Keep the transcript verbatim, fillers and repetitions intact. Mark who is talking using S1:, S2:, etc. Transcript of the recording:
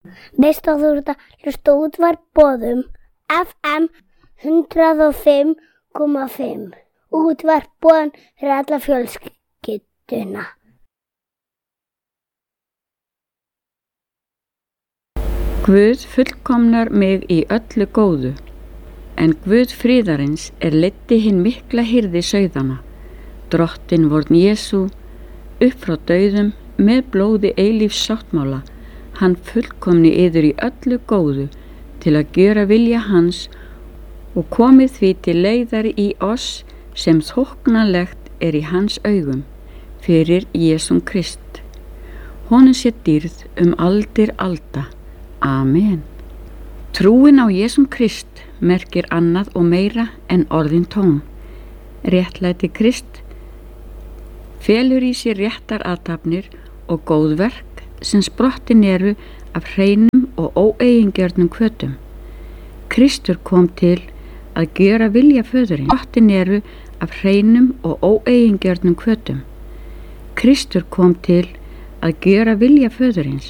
S1: Veist að þú ert að hlusta á Útvarp Boðum F M hundrað og fimm komma fimm. Útvarp Boðum fyrir alla fjölskylduna.
S2: Guð fullkomnar mig í öllu góðu, en Guð friðarins er leiddi hinn mikla hirði sauðana, Drottinn vorn Jesú, upp frá dauðum með blóði eilífs sáttmála, hann fullkomni yður í öllu góðu til að gjöra vilja hans og komið því til leiðar í oss sem þóknanlegt er í hans augum fyrir Jesum Krist. Honum sé dýrð um aldir alda. Amen. Trúin á Jesum Krist merkir annað og meira en orðin tóm. Réttlæti Krist felur í sér réttar athafnir og góð verk sem sprottin eru af hreinum og óeigingjörnum hvötum. Kristur kom til að gjöra vilja föðurins. Sprottin eru af hreinum og óeigingjörnum hvötum. Kristur kom til að gjöra vilja föðurins.